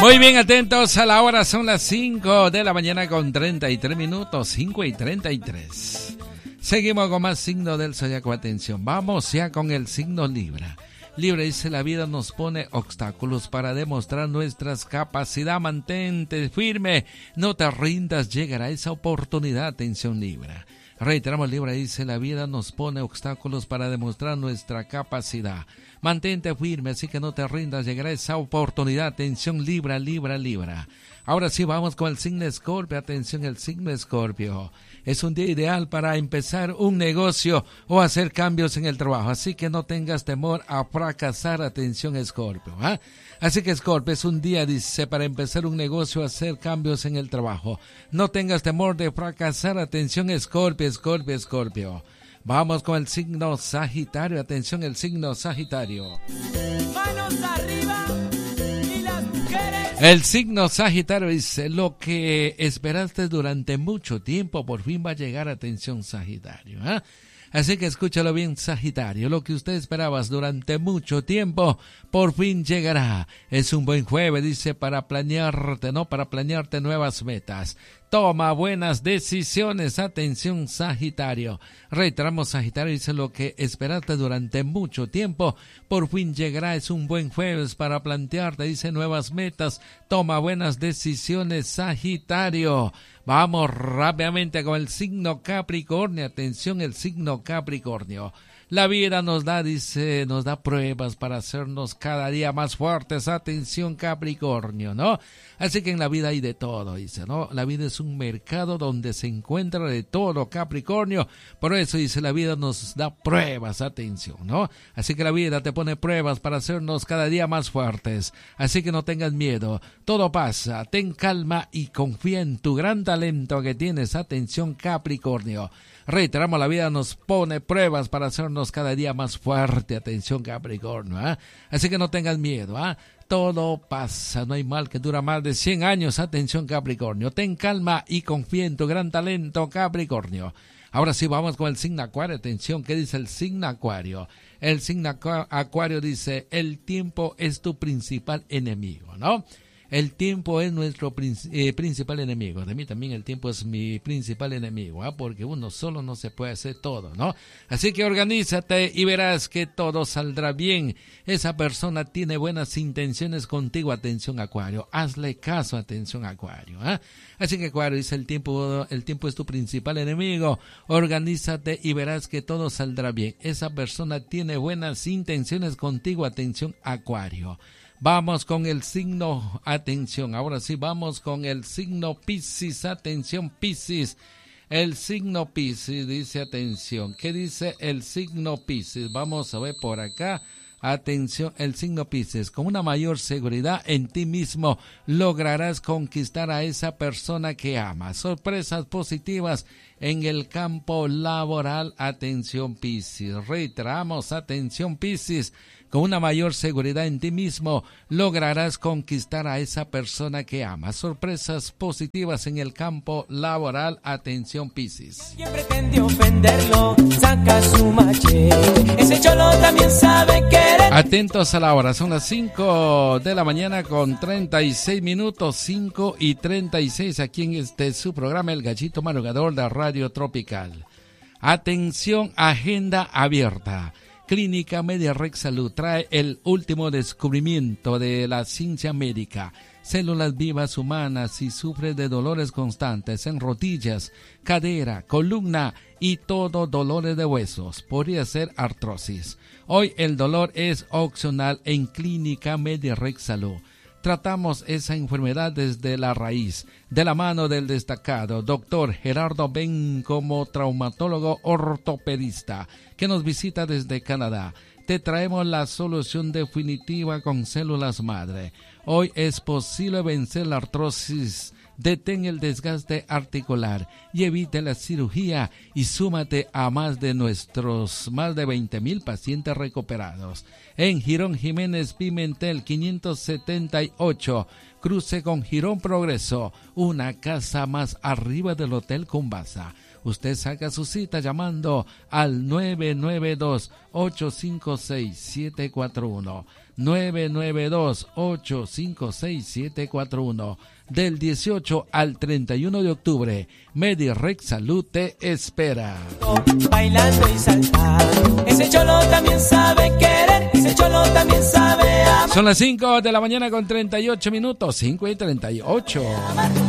Muy bien, atentos a la hora, son las 5 de la mañana con 33 minutos, 5:33. Seguimos con más signo del zodiaco. Atención, vamos ya con el signo Libra. Libra dice: la vida nos pone obstáculos para demostrar nuestras capacidades. Mantente firme, no te rindas, llegará esa oportunidad. Atención, Libra. Reiteramos, Libra dice: la vida nos pone obstáculos para demostrar nuestra capacidad. Mantente firme, así que no te rindas, llegará esa oportunidad. Atención, Libra, Libra, Libra. Ahora sí, vamos con el signo Escorpio. Atención, el signo Escorpio. Es un día ideal para empezar un negocio o hacer cambios en el trabajo, así que no tengas temor a fracasar. Atención, Escorpio. Así que, Escorpio, es un día, dice, para empezar un negocio o hacer cambios en el trabajo. No tengas temor de fracasar. Atención, Escorpio, Escorpio, Escorpio. Vamos con el signo Sagitario. Atención, el signo Sagitario. Manos arriba y las mujeres. El signo Sagitario dice: lo que esperaste durante mucho tiempo por fin va a llegar. Atención, Sagitario. Así que escúchalo bien, Sagitario. Lo que usted esperaba durante mucho tiempo por fin llegará. Es un buen jueves, dice, para planearte, ¿no? Para planearte nuevas metas. Toma buenas decisiones. Atención, Sagitario. Reiteramos, Sagitario dice: lo que esperaste durante mucho tiempo por fin llegará. Es un buen jueves para plantearte, dice, nuevas metas. Toma buenas decisiones, Sagitario. Vamos rápidamente con el signo Capricornio. Atención, el signo Capricornio. La vida nos da, dice, nos da pruebas para hacernos cada día más fuertes. Atención, Capricornio, ¿no? Así que en la vida hay de todo, dice, ¿no? La vida es un mercado donde se encuentra de todo, Capricornio. Por eso, dice, la vida nos da pruebas, atención, ¿no? Así que la vida te pone pruebas para hacernos cada día más fuertes. Así que no tengas miedo, todo pasa, ten calma y confía en tu gran talento que tienes. Atención, Capricornio. Reiteramos, la vida nos pone pruebas para hacernos cada día más fuerte. Atención, Capricornio, Así que no tengas miedo, Todo pasa, no hay mal que dura más de 100 años. Atención, Capricornio. Ten calma y confía en tu gran talento, Capricornio. Ahora sí, vamos con el signo Acuario. Atención, ¿qué dice el signo Acuario? El signo Acuario dice: el tiempo es tu principal enemigo, ¿no? El tiempo es nuestro principal enemigo. De mí también el tiempo es mi principal enemigo, porque uno solo no se puede hacer todo, ¿no? Así que organízate y verás que todo saldrá bien. Esa persona tiene buenas intenciones contigo. Atención, Acuario. Hazle caso. Atención, Acuario. Así que, Acuario dice: el tiempo es tu principal enemigo. Organízate y verás que todo saldrá bien. Esa persona tiene buenas intenciones contigo. Atención, Acuario. Vamos con el signo, atención, ahora sí vamos con el signo Piscis. Atención, Piscis. El signo Piscis dice, atención, ¿qué dice el signo Piscis? Vamos a ver por acá. Atención, el signo Piscis: con una mayor seguridad en ti mismo lograrás conquistar a esa persona que amas. Sorpresas positivas en el campo laboral. Atención, Piscis. Reiteramos, atención, Piscis: con una mayor seguridad en ti mismo lograrás conquistar a esa persona que amas. Sorpresas positivas en el campo laboral. Atención, Piscis. Quien pretende ofenderlo, saca su machete. Ese cholo también sabe querer. Atentos a la hora, son las 5 de la mañana con 36 minutos, 5:36, aquí en su programa El Gallito Madrugador de Radio Tropical. Atención, agenda abierta. Clínica MediRex Salud trae el último descubrimiento de la ciencia médica. Células vivas humanas. Si sufre de dolores constantes en rodillas, cadera, columna y todo dolores de huesos, podría ser artrosis. Hoy el dolor es opcional en Clínica MediRex Salud. Tratamos esa enfermedad desde la raíz, de la mano del destacado Dr. Gerardo Ben, como traumatólogo ortopedista, que nos visita desde Canadá. Te traemos la solución definitiva con células madre. Hoy es posible vencer la artrosis. Detén el desgaste articular y evite la cirugía, y súmate a más de 20,000 pacientes recuperados. En Girón Jiménez Pimentel 578, cruce con Girón Progreso, una casa más arriba del Hotel Cumbasa. Usted saca su cita llamando al 992-856-741. 992-856-741. Del 18 al 31 de octubre, Medirex Salud te espera. Bailando y saltando, ese cholo también sabe querer, ese cholo también sabe amar. Son las 5 de la mañana con 38 minutos, 5:38.